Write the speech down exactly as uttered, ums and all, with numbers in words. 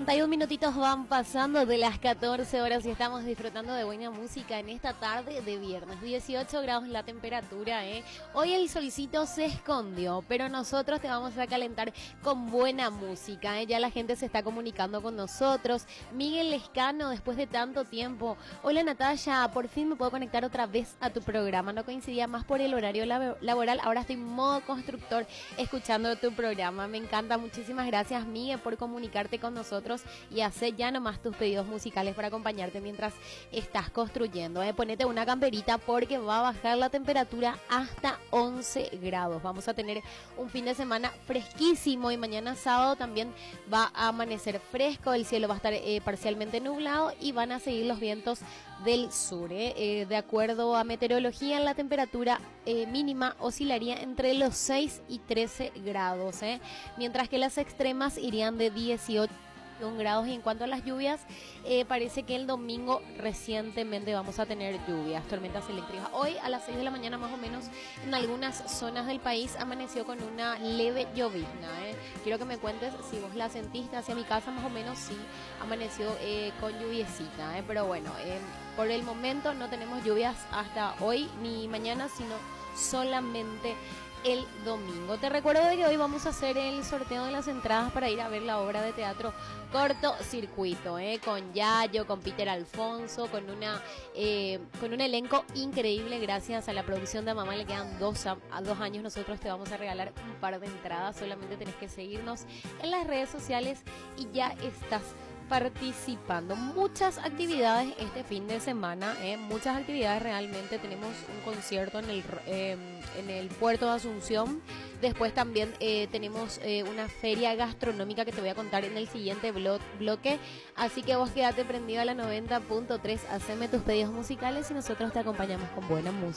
cuarenta y un minutitos van pasando de las catorce horas y estamos disfrutando de buena música en esta tarde de viernes. dieciocho grados la temperatura, ¿eh? Hoy el solcito se escondió, pero nosotros te vamos a calentar con buena música, ¿eh? Ya la gente se está comunicando con nosotros. Miguel Lescano, después de tanto tiempo. Hola Natalia, por fin me puedo conectar otra vez a tu programa. No coincidía más por el horario lab- laboral. Ahora estoy en modo constructor escuchando tu programa. Me encanta. Muchísimas gracias, Miguel, por comunicarte con nosotros y hacer ya nomás tus pedidos musicales para acompañarte mientras estás construyendo, ¿eh? Ponete una camperita porque va a bajar la temperatura hasta once grados. Vamos a tener un fin de semana fresquísimo y mañana sábado también va a amanecer fresco. El cielo va a estar eh, parcialmente nublado y van a seguir los vientos del sur, ¿eh? Eh, de acuerdo a meteorología, la temperatura eh, mínima oscilaría entre los seis y trece grados, ¿eh? Mientras que las extremas irían de dieciocho grados. Y en cuanto a las lluvias, eh, parece que el domingo recientemente vamos a tener lluvias, tormentas eléctricas. Hoy a las seis de la mañana más o menos en algunas zonas del país amaneció con una leve llovizna, ¿eh? Quiero que me cuentes si vos la sentiste. Hacia mi casa más o menos sí amaneció eh, con lluviecita, ¿eh? Pero bueno, eh, por el momento no tenemos lluvias hasta hoy ni mañana, sino solamente el domingo. Te recuerdo de que hoy vamos a hacer el sorteo de las entradas para ir a ver la obra de teatro Cortocircuito, ¿eh? Con Yayo, con Peter Alfonso, con una eh, con un elenco increíble. Gracias a la producción de A Mamá le quedan dos, a, a dos años. Nosotros te vamos a regalar un par de entradas. Solamente tenés que seguirnos en las redes sociales y ya estás participando. Muchas actividades este fin de semana, ¿eh? Muchas actividades realmente. Tenemos un concierto en el eh, en el puerto de Asunción. Después también eh, tenemos eh, una feria gastronómica que te voy a contar en el siguiente blo- bloque. Así que vos quedate prendido a la noventa punto tres, haceme tus pedidos musicales y nosotros te acompañamos con buena música.